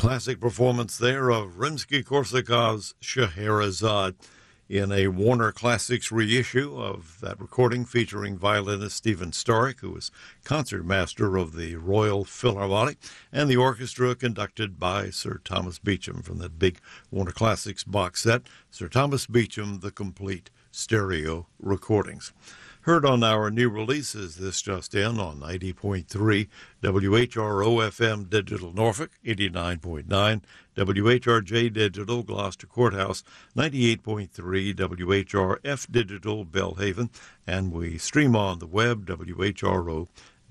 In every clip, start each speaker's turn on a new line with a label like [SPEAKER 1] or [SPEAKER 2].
[SPEAKER 1] Classic performance there of Rimsky-Korsakov's Scheherazade in a Warner Classics reissue of that recording featuring violinist Stephen Stark, who was concertmaster of the Royal Philharmonic, and the orchestra conducted by Sir Thomas Beecham from that big Warner Classics box set, Sir Thomas Beecham, The Complete Stereo Recordings. Heard on our new releases, this just in, on 90.3 WHRO-FM Digital Norfolk, 89.9 WHRJ Digital Gloucester Courthouse, 98.3 WHRF Digital Belhaven, and we stream on the web, whro.org.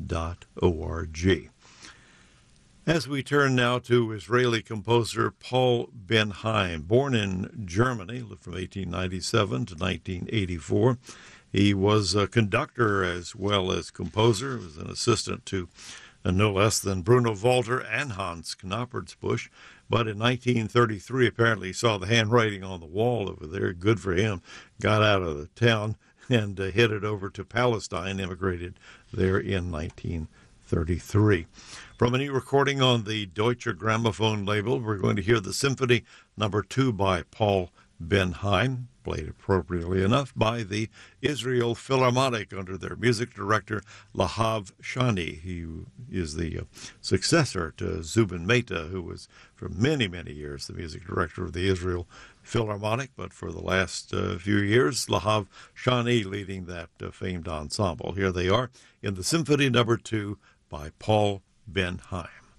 [SPEAKER 1] As we turn now to Israeli composer Paul Ben-Haim, born in Germany, lived from 1897 to 1984. He was a conductor as well as composer. He was an assistant to no less than Bruno Walter and Hans Knappertsbusch. But in 1933, apparently he saw the handwriting on the wall over there. Good for him. Got out of the town and headed over to Palestine, immigrated there in 1933. From a new recording on the Deutsche Grammophon label, we're going to hear the Symphony No. 2 by Paul Ben-Haim, played appropriately enough by the Israel Philharmonic under their music director Lahav Shani. He is the successor to Zubin Mehta, who was for many, many years the music director of the Israel Philharmonic, but for the last few years, Lahav Shani leading that famed ensemble. Here they are in the Symphony No. 2 by Paul Ben-Haim.